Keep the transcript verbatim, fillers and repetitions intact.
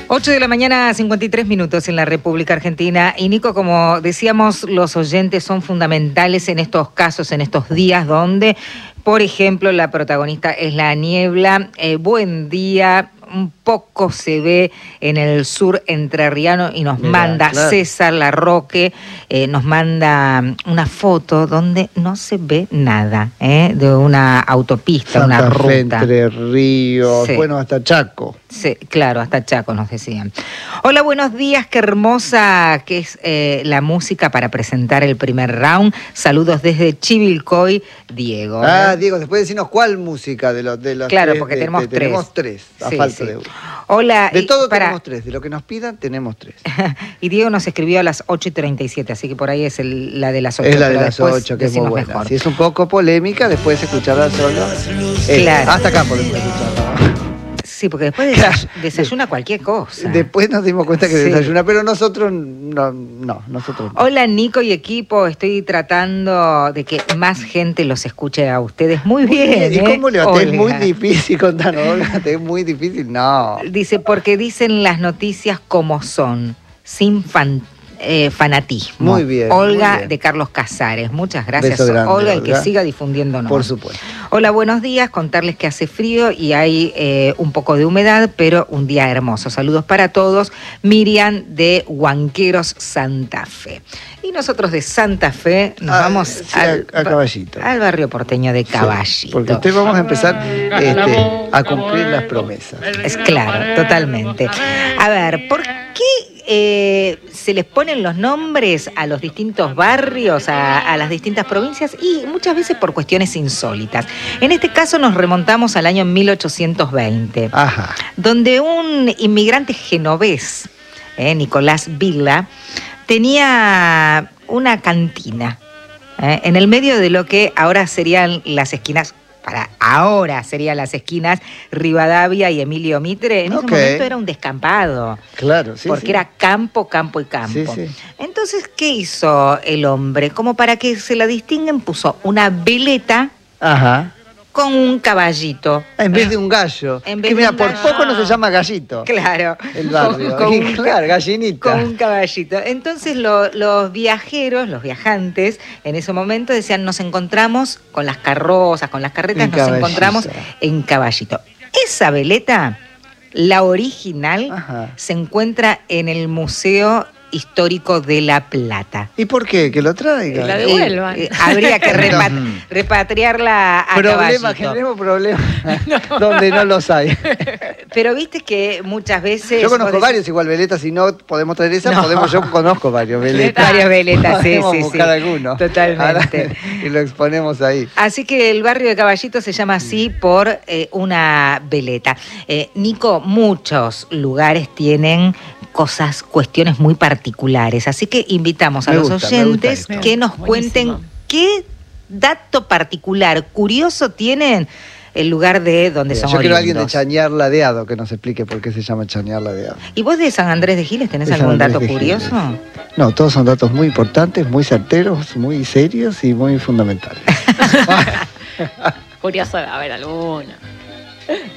ocho de la mañana, cincuenta y tres minutos en la República Argentina. Y Nico, como decíamos, los oyentes son fundamentales en estos casos, en estos días donde, por ejemplo, la protagonista es la niebla. Eh, buen día. Un poco se ve en el sur entrerriano y nos Mirá, manda claro. César Larroque, eh, nos manda una foto donde no se ve nada, ¿eh? De una autopista, Santa una ruta. Fe, Entre Ríos, sí. Bueno, hasta Chaco. Sí, claro, hasta Chaco nos decían. Hola, buenos días, qué hermosa que es eh, la música para presentar el primer round. Saludos desde Chivilcoy, Diego. Ah, ¿no? Diego, después decirnos cuál música de los de los Claro, tres, porque de, tenemos de, tres. Tenemos tres, a sí, falta sí. de uno. Hola. De todo para... tenemos tres, de lo que nos pidan tenemos tres. Y Diego nos escribió a las ocho y treinta y siete, así que por ahí es el, la de las ocho. Es la de las ocho, que es muy buena. Mejor. Si es un poco polémica, después escucharla solo. Eh, claro. Hasta acá podemos escucharla. Sí, porque después desay desayuna cualquier cosa. Después nos dimos cuenta que sí. desayuna, pero nosotros no, no, nosotros no. Hola Nico y equipo, estoy tratando de que más gente los escuche a ustedes. Muy bien. ¿Y ¿eh? cómo le va? Es muy difícil contarnos, Olga, es muy difícil, no. Dice, porque dicen las noticias como son, sin fan, eh, fanatismo. Muy bien. Olga muy bien. de Carlos Casares. Muchas gracias, grande, Olga, y Olga. que siga difundiéndonos. Por supuesto. Hola, buenos días. Contarles que hace frío y hay eh, un poco de humedad, pero un día hermoso. Saludos para todos. Miriam de Huanqueros, Santa Fe. Y nosotros de Santa Fe nos ah, vamos sí, al, a, a Caballito. al barrio porteño de Caballito. Sí, porque usted vamos a empezar este, a cumplir las promesas. Es claro, totalmente. A ver, ¿por qué eh, se les ponen los nombres a los distintos barrios, a, a las distintas provincias? Y muchas veces por cuestiones insólitas. En este caso nos remontamos al año mil ochocientos veinte, Ajá. donde un inmigrante genovés, eh, Nicolás Villa, tenía una cantina eh, en el medio de lo que ahora serían las esquinas, para ahora serían las esquinas Rivadavia y Emilio Mitre. En okay. ese momento era un descampado. Claro, sí. Porque sí. era campo, campo y campo. Sí, sí. Entonces, ¿qué hizo el hombre? Como para que se la distinguen, puso una veleta. Ajá. Con un caballito. En vez de un gallo. En vez que mira, de por gallo. poco no se llama gallito. Claro. El barrio. Con, con un, claro, gallinita. Con un caballito. Entonces lo, los viajeros, los viajantes, en ese momento decían, nos encontramos con las carrozas, con las carretas, en nos caballito. encontramos en caballito. Esa veleta, la original, Ajá. se encuentra en el Museo Histórico de La Plata. ¿Y por qué? Que lo traiga. La devuelvan. Eh, eh, habría que repat repatriarla a Problema, generemos problemas no. donde no los hay. Pero viste que muchas veces... Yo conozco decís... varios igual veletas, si no podemos traer esa, no. podemos, yo conozco varios veletas. Varios veletas, sí, podemos sí, buscar sí. alguno. Totalmente. Ahora, y lo exponemos ahí. Así que el barrio de Caballito se llama así por eh, una veleta. Eh, Nico, muchos lugares tienen cosas, cuestiones muy particulares. Así que invitamos a me los gusta, oyentes que nos Buenísimo. cuenten qué dato particular, curioso tienen el lugar de donde Mira, son Yo quiero oriundos. alguien de Chañar Ladeado que nos explique por qué se llama Chañar Ladeado. ¿Y vos de San Andrés de Giles tenés de algún dato Giles. curioso? No, todos son datos muy importantes, muy certeros, muy serios y muy fundamentales. Curioso, a ver, alguno.